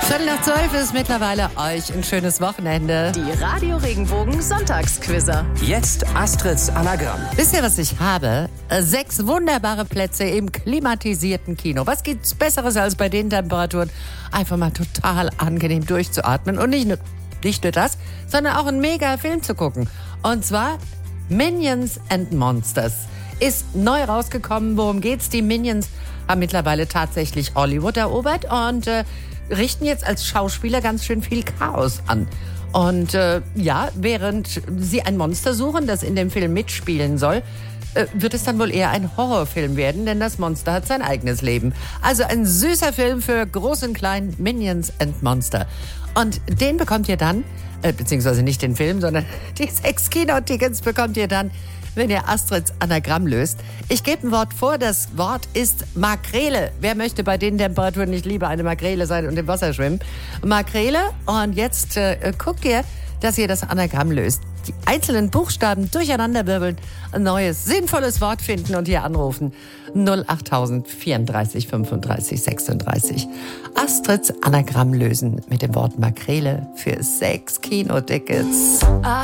11:15 ist mittlerweile euch ein schönes Wochenende. Die Radio Regenbogen Sonntagsquizzer. Jetzt Astrids Anagramm. Wisst ihr, was ich habe? 6 wunderbare Plätze im klimatisierten Kino. Was gibt's Besseres als bei den Temperaturen? Einfach mal total angenehm durchzuatmen. Und nicht nur das, sondern auch einen mega Film zu gucken. Und zwar Minions and Monsters. Ist neu rausgekommen. Worum geht's? Die Minions haben mittlerweile tatsächlich Hollywood erobert und richten jetzt als Schauspieler ganz schön viel Chaos an. Und während sie ein Monster suchen, das in dem Film mitspielen soll, wird es dann wohl eher ein Horrorfilm werden, denn das Monster hat sein eigenes Leben. Also ein süßer Film für Groß und Klein, Minions and Monster. Und den bekommt ihr dann, beziehungsweise nicht den Film, sondern die 6 Kinotickets bekommt ihr dann, wenn ihr Astrids Anagramm löst. Ich gebe ein Wort vor, das Wort ist Makrele. Wer möchte bei den Temperaturen nicht lieber eine Makrele sein und im Wasser schwimmen? Makrele. Und jetzt guckt ihr, dass ihr das Anagramm löst. Die einzelnen Buchstaben durcheinanderwirbeln, ein neues, sinnvolles Wort finden und hier anrufen. 08000 34 35 36. Astrids Anagramm lösen mit dem Wort Makrele für 6 Kinotickets.